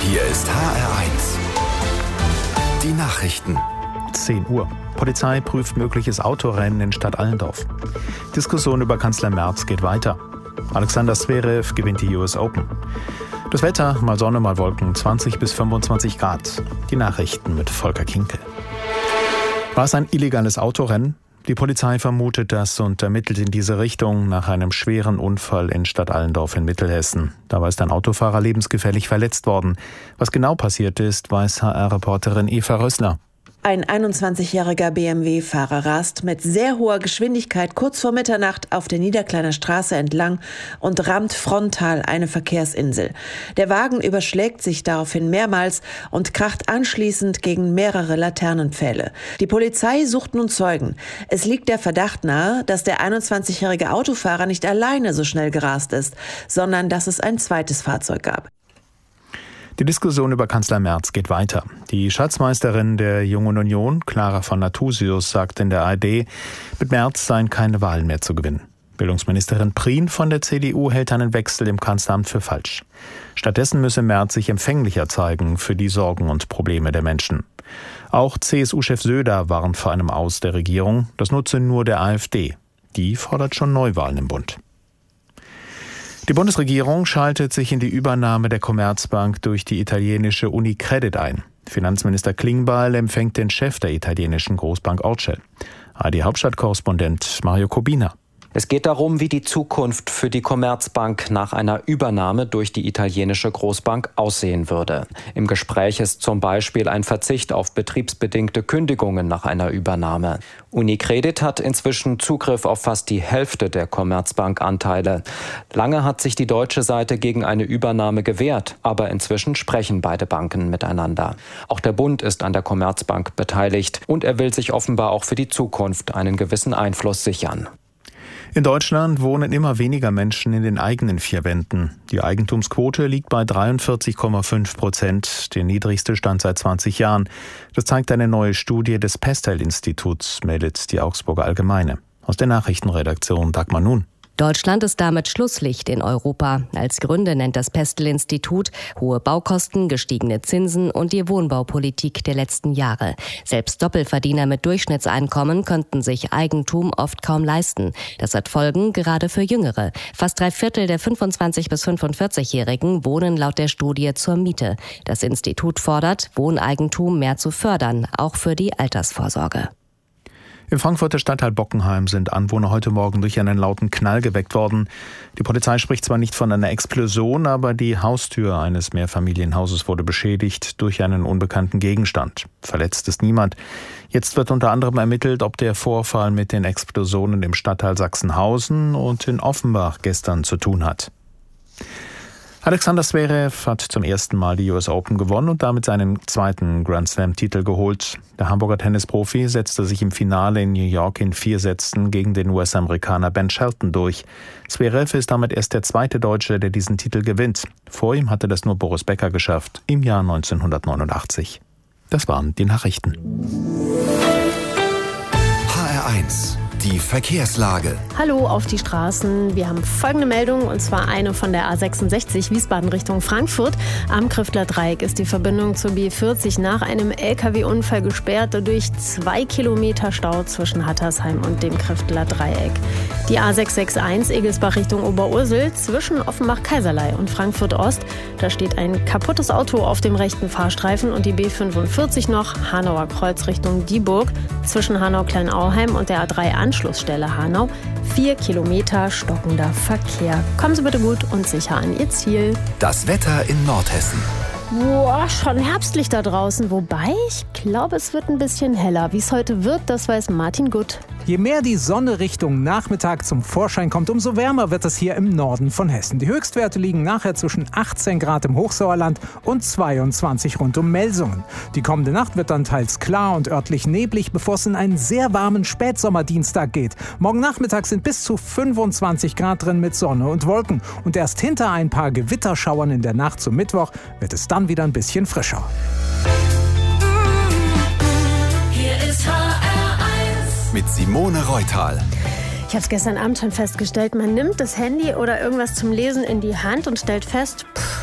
Hier ist HR1. Die Nachrichten. 10 Uhr. Polizei prüft mögliches Autorennen in Stadt Allendorf. Diskussion über Kanzler Merz geht weiter. Alexander Zverev gewinnt die US Open. Das Wetter, mal Sonne, mal Wolken, 20 bis 25 Grad. Die Nachrichten mit Volker Kinkel. War es ein illegales Autorennen? Die Polizei vermutet das und ermittelt in diese Richtung nach einem schweren Unfall in Stadt Allendorf in Mittelhessen. Dabei ist ein Autofahrer lebensgefährlich verletzt worden. Was genau passiert ist, weiß HR-Reporterin Eva Rössler. Ein 21-jähriger BMW-Fahrer rast mit sehr hoher Geschwindigkeit kurz vor Mitternacht auf der Niederkleiner Straße entlang und rammt frontal eine Verkehrsinsel. Der Wagen überschlägt sich daraufhin mehrmals und kracht anschließend gegen mehrere Laternenpfähle. Die Polizei sucht nun Zeugen. Es liegt der Verdacht nahe, dass der 21-jährige Autofahrer nicht alleine so schnell gerast ist, sondern dass es ein zweites Fahrzeug gab. Die Diskussion über Kanzler Merz geht weiter. Die Schatzmeisterin der Jungen Union, Clara von Nathusius, sagt in der ARD, mit Merz seien keine Wahlen mehr zu gewinnen. Bildungsministerin Prien von der CDU hält einen Wechsel im Kanzleramt für falsch. Stattdessen müsse Merz sich empfänglicher zeigen für die Sorgen und Probleme der Menschen. Auch CSU-Chef Söder warnt vor einem Aus der Regierung. Das nutze nur der AfD. Die fordert schon Neuwahlen im Bund. Die Bundesregierung schaltet sich in die Übernahme der Commerzbank durch die italienische Unicredit ein. Finanzminister Klingbeil empfängt den Chef der italienischen Großbank Orcel. ARD-Hauptstadtkorrespondent Mario Kobina. Es geht darum, wie die Zukunft für die Commerzbank nach einer Übernahme durch die italienische Großbank aussehen würde. Im Gespräch ist zum Beispiel ein Verzicht auf betriebsbedingte Kündigungen nach einer Übernahme. Unicredit hat inzwischen Zugriff auf fast die Hälfte der Commerzbank-Anteile. Lange hat sich die deutsche Seite gegen eine Übernahme gewehrt, aber inzwischen sprechen beide Banken miteinander. Auch der Bund ist an der Commerzbank beteiligt und er will sich offenbar auch für die Zukunft einen gewissen Einfluss sichern. In Deutschland wohnen immer weniger Menschen in den eigenen vier Wänden. Die Eigentumsquote liegt bei 43,5%, der niedrigste Stand seit 20 Jahren. Das zeigt eine neue Studie des Pestel-Instituts, meldet die Augsburger Allgemeine. Aus der Nachrichtenredaktion Dagmar Nun. Deutschland ist damit Schlusslicht in Europa. Als Gründe nennt das Pestel-Institut hohe Baukosten, gestiegene Zinsen und die Wohnbaupolitik der letzten Jahre. Selbst Doppelverdiener mit Durchschnittseinkommen könnten sich Eigentum oft kaum leisten. Das hat Folgen gerade für Jüngere. Fast 3/4 der 25- bis 45-Jährigen wohnen laut der Studie zur Miete. Das Institut fordert, Wohneigentum mehr zu fördern, auch für die Altersvorsorge. Im Frankfurter Stadtteil Bockenheim sind Anwohner heute Morgen durch einen lauten Knall geweckt worden. Die Polizei spricht zwar nicht von einer Explosion, aber die Haustür eines Mehrfamilienhauses wurde beschädigt durch einen unbekannten Gegenstand. Verletzt ist niemand. Jetzt wird unter anderem ermittelt, ob der Vorfall mit den Explosionen im Stadtteil Sachsenhausen und in Offenbach gestern zu tun hat. Alexander Zverev hat zum ersten Mal die US Open gewonnen und damit seinen zweiten Grand Slam-Titel geholt. Der Hamburger Tennisprofi setzte sich im Finale in New York in 4 Sätzen gegen den US-Amerikaner Ben Shelton durch. Zverev ist damit erst der zweite Deutsche, der diesen Titel gewinnt. Vor ihm hatte das nur Boris Becker geschafft, im Jahr 1989. Das waren die Nachrichten. HR1. Die Verkehrslage. Hallo auf die Straßen. Wir haben folgende Meldung, und zwar eine von der A66 Wiesbaden Richtung Frankfurt. Am Krüftler Dreieck ist die Verbindung zur B40 nach einem LKW-Unfall gesperrt, durch 2 Kilometer Stau zwischen Hattersheim und dem Krüftler Dreieck. Die A661 Egelsbach Richtung Oberursel zwischen Offenbach-Kaiserlei und Frankfurt Ost. Da steht ein kaputtes Auto auf dem rechten Fahrstreifen, und die B45 noch Hanauer Kreuz Richtung Dieburg zwischen Hanau-Kleinauheim und der A3 Anschlussstelle Hanau. 4 Kilometer stockender Verkehr. Kommen Sie bitte gut und sicher an Ihr Ziel. Das Wetter in Nordhessen. Boah, schon herbstlich da draußen. Wobei, ich glaube, es wird ein bisschen heller. Wie es heute wird, das weiß Martin Gutt. Je mehr die Sonne Richtung Nachmittag zum Vorschein kommt, umso wärmer wird es hier im Norden von Hessen. Die Höchstwerte liegen nachher zwischen 18 Grad im Hochsauerland und 22 rund um Melsungen. Die kommende Nacht wird dann teils klar und örtlich neblig, bevor es in einen sehr warmen Spätsommerdienstag geht. Morgen Nachmittag sind bis zu 25 Grad drin mit Sonne und Wolken. Und erst hinter ein paar Gewitterschauern in der Nacht zum Mittwoch wird es dann wieder ein bisschen frischer. Hier ist mit Simone Reutal. Ich habe es gestern Abend schon festgestellt, man nimmt das Handy oder irgendwas zum Lesen in die Hand und stellt fest,